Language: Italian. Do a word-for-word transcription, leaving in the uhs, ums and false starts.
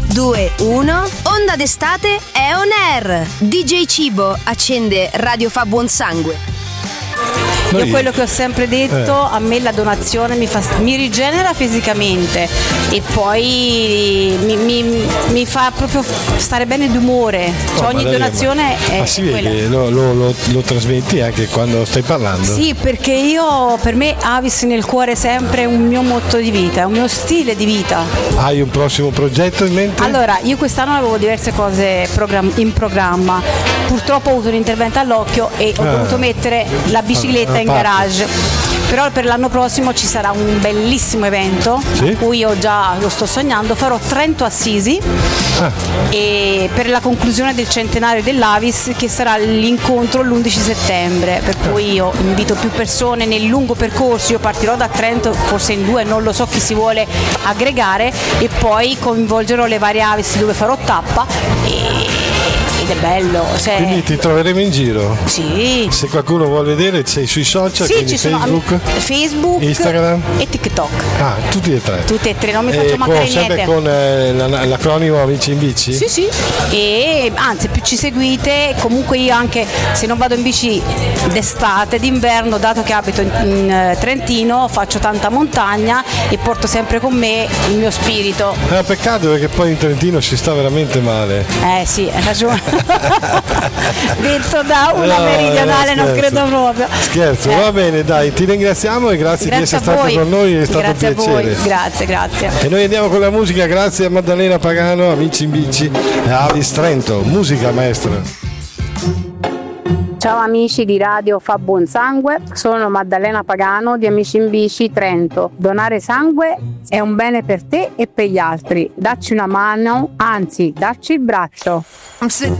due, uno. Onda d'estate è on air. D J Cibo accende Radio Fa Buon Sangue. Io quello che ho sempre detto, eh. a me la donazione mi, fa, mi rigenera fisicamente e poi mi, mi, mi fa proprio stare bene d'umore, cioè, no, ogni lei, donazione ma, è ma si quella. Vede, lo, lo, lo, lo trasmetti anche quando stai parlando? Sì, perché io, per me Avis nel cuore è sempre un mio motto di vita, è un mio stile di vita. Hai un prossimo progetto in mente? Allora, io quest'anno avevo diverse cose in programma, purtroppo ho avuto un intervento all'occhio e ho ah. dovuto mettere la bicicletta ah, in garage, però per l'anno prossimo ci sarà un bellissimo evento, sì? A cui io già lo sto sognando. Farò Trento Assisi ah. e per la conclusione del centenario dell'Avis, che sarà l'incontro l'undici settembre, per cui io invito più persone nel lungo percorso. Io partirò da Trento, forse in due, non lo so, chi si vuole aggregare, e poi coinvolgerò le varie Avis dove farò tappa e ed è bello, cioè... Quindi ti troveremo in giro? Sì. Se qualcuno vuole vedere, sei sui social, sì, ci Facebook, sono Facebook, Instagram e TikTok. Ah, tutti e tre? Tutti e tre, non mi faccio e mancare con, niente. Sempre con eh, l'acronimo Amici in Bici? Sì, sì, e anzi più ci seguite, comunque io anche se non vado in bici d'estate, d'inverno, dato che abito in, in Trentino, faccio tanta montagna e porto sempre con me il mio spirito. È un peccato perché poi in Trentino si sta veramente male. Eh sì, hai ragione. Detto da una no, meridionale, no, non credo proprio. Scherzo, eh. Va bene, dai, ti ringraziamo e grazie, grazie di essere stato con noi, è stato grazie un piacere. A voi. Grazie, grazie. E noi andiamo con la musica, grazie a Maddalena Pagano, Amici in Bici e Avis Trento. Musica, maestro. Ciao amici di Radio Fa Buon Sangue, sono Maddalena Pagano di Amici in Bici Trento. Donare sangue è un bene per te e per gli altri. Dacci una mano, anzi, dacci il braccio. I'm sitting